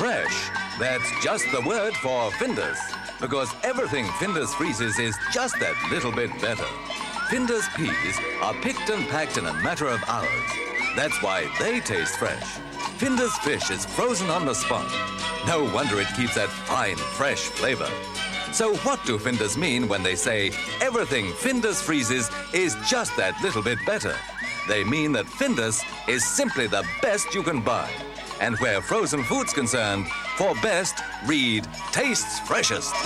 fresh. That's just the word for Findus. Because everything Findus freezes is just that little bit better. Findus peas are picked and packed in a matter of hours. That's why they taste fresh. Findus fish is frozen on the spot. No wonder it keeps that fine, fresh flavor. So what do Findus mean when they say everything Findus freezes is just that little bit better? They mean that Findus is simply the best you can buy. And where frozen food's concerned, for best, read tastes freshest.